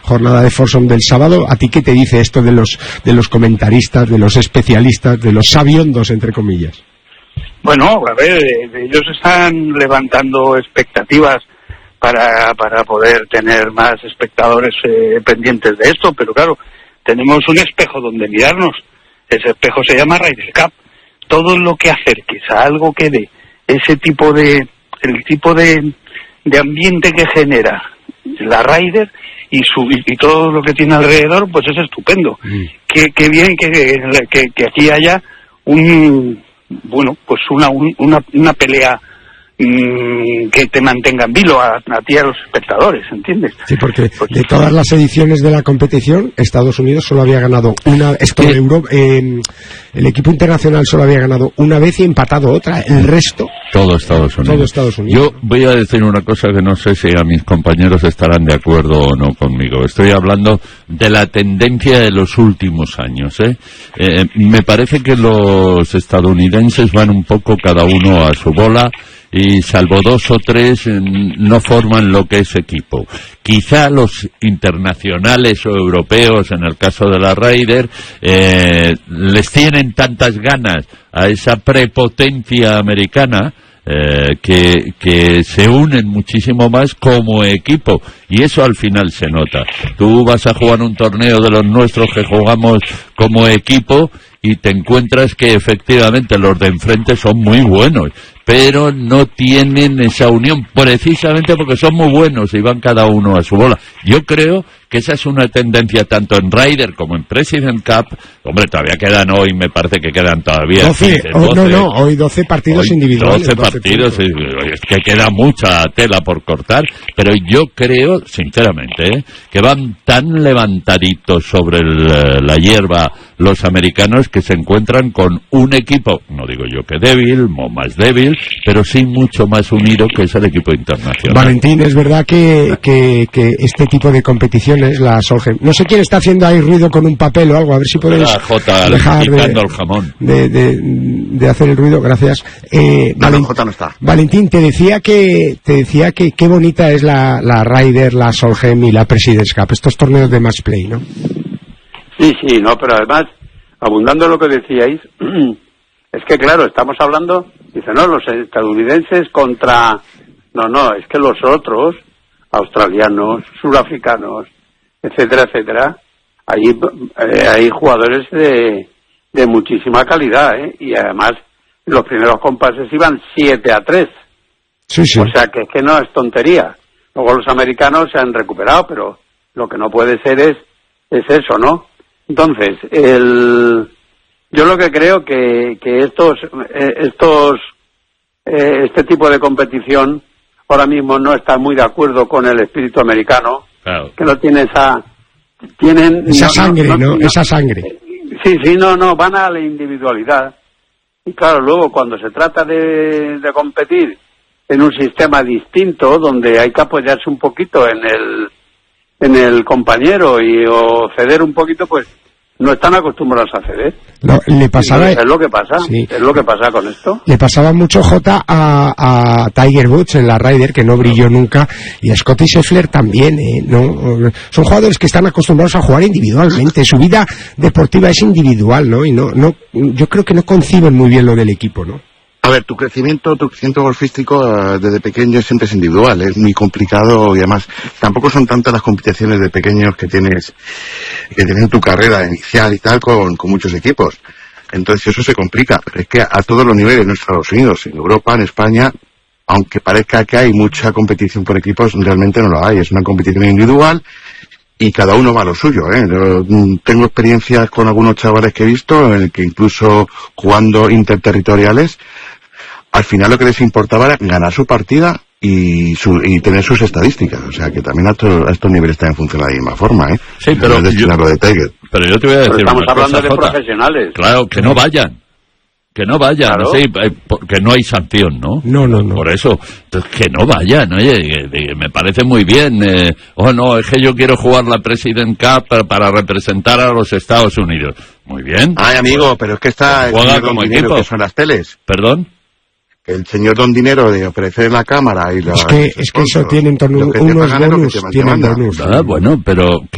jornada de Foursome del sábado. ¿A ti qué te dice esto de los comentaristas, de los especialistas, de los sabiondos, entre comillas? Bueno, a ver, ellos están levantando expectativas para poder tener más espectadores pendientes de esto, pero claro, tenemos un espejo donde mirarnos. Ese espejo se llama Ryder Cup. Todo lo que acerques a algo que dé el tipo de ambiente que genera la Ryder y todo lo que tiene alrededor, pues es estupendo. Qué bien que aquí haya una pelea que te mantenga en vilo a ti, a los espectadores, ¿entiendes? Sí, porque de todas las ediciones de la competición, Estados Unidos solo había ganado una, el equipo internacional solo había ganado una vez y empatado otra, el resto todo Estados Unidos. Yo voy a decir una cosa que no sé si a mis compañeros estarán de acuerdo o no conmigo. Estoy hablando de la tendencia de los últimos años, me parece que los estadounidenses van un poco cada uno a su bola, y salvo 2 o 3 no forman lo que es equipo. Quizá los internacionales o europeos, en el caso de la Ryder, les tienen tantas ganas a esa prepotencia americana que se unen muchísimo más como equipo, y eso al final se nota. Tú vas a jugar un torneo de los nuestros que jugamos como equipo y te encuentras que efectivamente los de enfrente son muy buenos, pero no tienen esa unión, precisamente porque son muy buenos y van cada uno a su bola. Yo creo que esa es una tendencia tanto en Ryder como en President Cup. Hombre, todavía quedan hoy, me parece que quedan todavía 12, hoy 12 partidos individuales. 12 partidos, es que queda mucha tela por cortar, pero yo creo, sinceramente, que van tan levantaditos sobre la hierba los americanos que se encuentran con un equipo, no digo yo que débil, o más débil, pero sí mucho más unido que es el equipo internacional. Valentín, es verdad que este tipo de competiciones, la Solheim, no sé quién está haciendo ahí ruido con un papel o algo, a ver si podéis dejar el jamón. De hacer el ruido, gracias. Jota no está. Valentín, te decía que qué bonita es la Ryder, la Solheim y la President's Cup, estos torneos de match play, ¿no? Sí, no, pero además, abundando en lo que decíais, es que claro, estamos hablando, dice, no, los estadounidenses contra, no, es que los otros, australianos, surafricanos, etcétera, hay jugadores de muchísima calidad, y además los primeros compases iban 7-3. Sí. O sea que es que no es tontería. Luego los americanos se han recuperado, pero lo que no puede ser es eso, ¿no? Entonces, yo lo que creo que este tipo de competición ahora mismo no está muy de acuerdo con el espíritu americano, claro, que no tiene esa sangre, ¿no? Esa sangre. Sí, no, van a la individualidad. Y claro, luego cuando se trata de competir en un sistema distinto, donde hay que apoyarse un poquito en el compañero o ceder un poquito, pues no están acostumbrados a ceder. Es lo que pasa, sí. Es lo que pasa con esto. Le pasaba mucho, Jota, a Tiger Woods en la Ryder, que no brilló nunca, y a Scottie Scheffler también, ¿no? Son jugadores que están acostumbrados a jugar individualmente, su vida deportiva es individual, ¿no? Y no, yo creo que no conciben muy bien lo del equipo, ¿no? A ver, tu crecimiento golfístico desde pequeño siempre es individual, es muy complicado, y además tampoco son tantas las competiciones de pequeños que tienes en tu carrera inicial y tal con muchos equipos. Entonces eso se complica, pero es que a todos los niveles, en Estados Unidos, en Europa, en España, aunque parezca que hay mucha competición por equipos, realmente no lo hay, es una competición individual y cada uno va a lo suyo, Yo tengo experiencias con algunos chavales que he visto en el que incluso jugando interterritoriales, al final lo que les importaba era ganar su partida y tener sus estadísticas, o sea que también a estos niveles también funciona de la misma forma, Sí, pero yo te voy a decir estamos una hablando cosa, de Jota. profesionales. Claro, que no vayan, claro. Sí, porque no hay sanción, ¿no? No. Por eso, entonces, que no vayan, oye, me parece muy bien. No, es que yo quiero jugar la President Cup para representar a los Estados Unidos. Muy bien. Ay, amigo, pero es que está juega como equipo, que son las teles. ¿Perdón? El señor don dinero de ofrecer la cámara y es que eso tienen unos bonus, tienen bonus. Bueno, pero